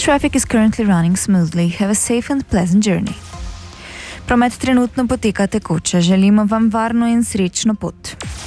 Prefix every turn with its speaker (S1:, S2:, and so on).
S1: traffic is currently running smoothly. Have a safe and pleasant journey. Promet trenutno poteka tekoče. Želimo vam varno in srečno pot.